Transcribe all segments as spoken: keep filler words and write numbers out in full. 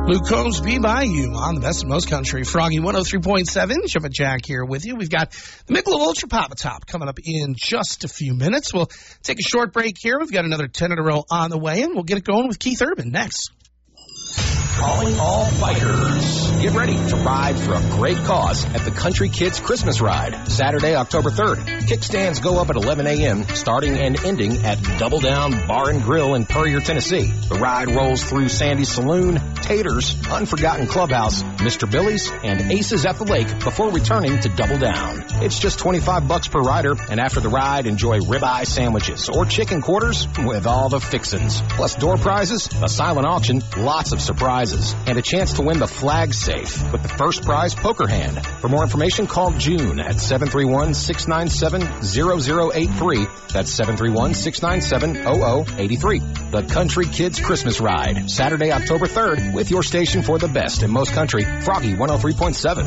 Luke Combs, Be By You on the Best of Most Country. Froggy one oh three point seven. Chip and Jack here with you. We've got the Michelob Ultra Pop Top coming up in just a few minutes. We'll take a short break here. We've got another ten in a row on the way, and we'll get it going with Keith Urban next. Calling all bikers. Get ready to ride for a great cause at the Country Kids Christmas Ride, Saturday, October third. Kickstands go up at eleven a.m., starting and ending at Double Down Bar and Grill in Puryear, Tennessee. The ride rolls through Sandy's Saloon, Taters, Unforgotten Clubhouse, Mister Billy's, and Aces at the Lake before returning to Double Down. It's just twenty-five bucks per rider, and after the ride, enjoy ribeye sandwiches or chicken quarters with all the fixins. Plus door prizes, a silent auction, lots of surprises, and a chance to win the flag safe with the first prize poker hand. For more information, call June at seven three one, six nine seven, zero zero eight three. That's seven three one, six nine seven, zero zero eight three. The Country Kids Christmas Ride, Saturday, October third, with your station for the best in most country, Froggy one oh three point seven.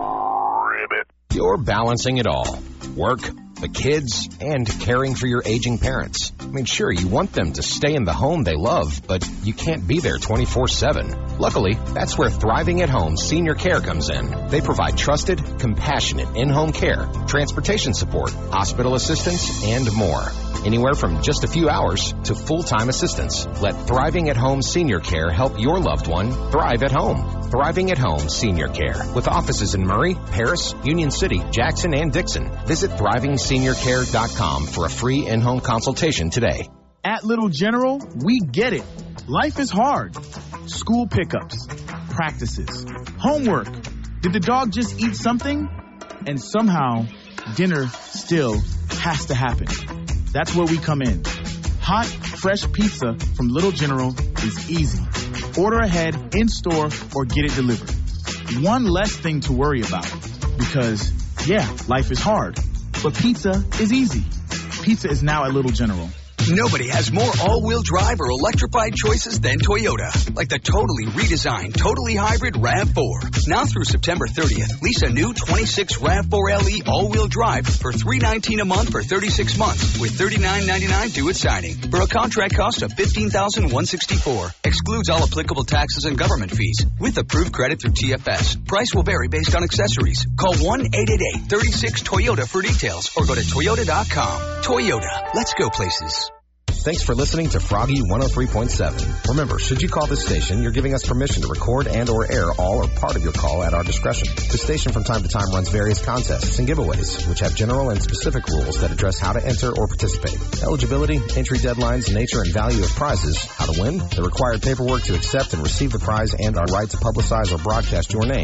Ribbit. You're balancing it all. Work, the kids, and caring for your aging parents. I mean, sure, you want them to stay in the home they love, but you can't be there twenty-four seven. Luckily, that's where Thriving at Home Senior Care comes in. They provide trusted, compassionate in-home care, transportation support, hospital assistance, and more. Anywhere from just a few hours to full-time assistance. Let Thriving at Home Senior Care help your loved one thrive at home. Thriving at Home Senior Care, with offices in Murray, Paris, Union City, Jackson, and Dixon. Visit thriving senior care dot com for a free in-home consultation today. At Little General, we get it. Life is hard. School pickups, practices, homework. Did the dog just eat something? And somehow, dinner still has to happen. That's where we come in. Hot, fresh pizza from Little General is easy. Order ahead, in-store, or get it delivered. One less thing to worry about. Because, yeah, life is hard. But pizza is easy. Pizza is now at Little General. Nobody has more all-wheel drive or electrified choices than Toyota. Like the totally redesigned, totally hybrid RAV four. Now through September thirtieth, lease a new twenty-six RAV four L E all-wheel drive for three hundred nineteen dollars a month for thirty-six months with thirty-nine ninety-nine due at signing. For a contract cost of fifteen thousand one hundred sixty-four dollars. Excludes all applicable taxes and government fees. With approved credit through T F S. Price will vary based on accessories. Call one eight eight eight, three six, Toyota for details or go to toyota dot com. Toyota. Let's go places. Thanks for listening to Froggy one oh three point seven. Remember, should you call this station, you're giving us permission to record and or air all or part of your call at our discretion. The station from time to time runs various contests and giveaways, which have general and specific rules that address how to enter or participate. Eligibility, entry deadlines, nature and value of prizes, how to win, the required paperwork to accept and receive the prize, and our right to publicize or broadcast your name